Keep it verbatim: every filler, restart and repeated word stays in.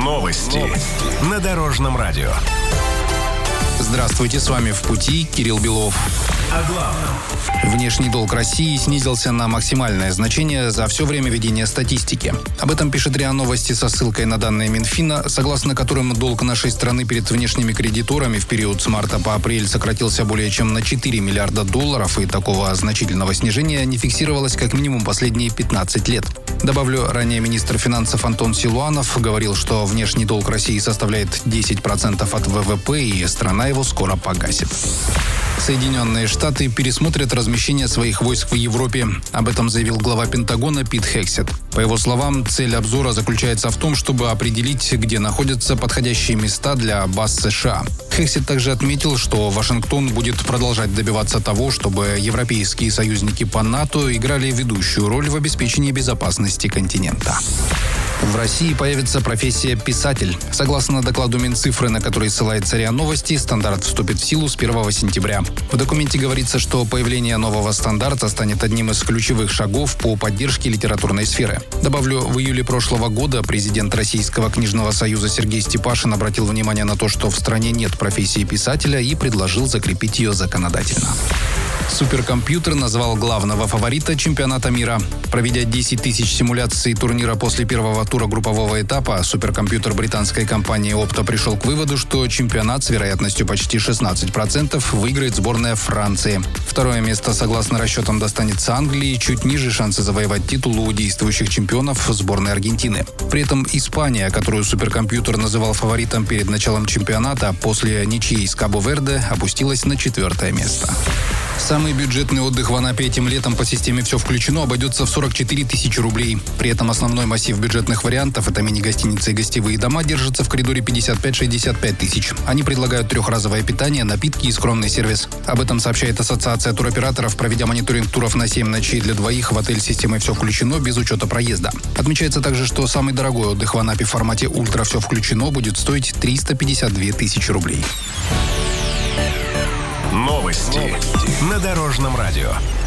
Новости на Дорожном радио. Здравствуйте, с вами «В пути» Кирилл Белов. О главном. Внешний долг России снизился на максимальное значение за все время ведения статистики. Об этом пишет РИА Новости со ссылкой на данные Минфина, согласно которым долг нашей страны перед внешними кредиторами в период с марта по апрель сократился более чем на четыре миллиарда долларов, и такого значительного снижения не фиксировалось как минимум последние пятнадцать лет. Добавлю, ранее министр финансов Антон Силуанов говорил, что внешний долг России составляет десять процентов от вэ вэ пэ, и страна его скоро погасит. Соединенные Штаты пересмотрят размещение своих войск в Европе. Об этом заявил глава Пентагона Пит Хексет. По его словам, цель обзора заключается в том, чтобы определить, где находятся подходящие места для баз США. Хексет также отметил, что Вашингтон будет продолжать добиваться того, чтобы европейские союзники по НАТО играли ведущую роль в обеспечении безопасности континента. В России появится профессия «писатель». Согласно докладу Минцифры, на который ссылается РИА Новости, стандарт вступит в силу с первого сентября. В документе говорится, что появление нового стандарта станет одним из ключевых шагов по поддержке литературной сферы. Добавлю, в июле прошлого года президент Российского книжного союза Сергей Степашин обратил внимание на то, что в стране нет профессии писателя, и предложил закрепить ее законодательно. Суперкомпьютер назвал главного фаворита чемпионата мира. Проведя десять тысяч симуляций турнира после первого тура группового этапа, суперкомпьютер британской компании Opta пришел к выводу, что чемпионат с вероятностью почти шестнадцать процентов выиграет сборная Франции. Второе место, согласно расчетам, достанется Англии, чуть ниже шансы завоевать титул у действующих чемпионов сборной Аргентины. При этом Испания, которую суперкомпьютер называл фаворитом перед началом чемпионата, после ничьей с Кабо-Верде опустилась на четвертое место. Самый бюджетный отдых в Анапе этим летом по системе «Все включено» обойдется в сорок четыре тысячи рублей. При этом основной массив бюджетных вариантов, это мини-гостиницы и гостевые дома, держится в коридоре пятьдесят пять - шестьдесят пять тысяч. Они предлагают трехразовое питание, напитки и скромный сервис. Об этом сообщает Ассоциация туроператоров, проведя мониторинг туров на семь ночей для двоих в отель системы «Все включено» без учета проезда. Отмечается также, что самый дорогой отдых в Анапе в формате «Ультра все включено» будет стоить триста пятьдесят две тысячи рублей. Новости на Дорожном радио.